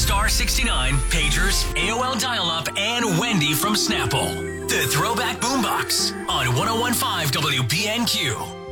Star 69, pagers, AOL dial-up, and Wendy from Snapple. The Throwback Boombox on 101.5 WBNQ.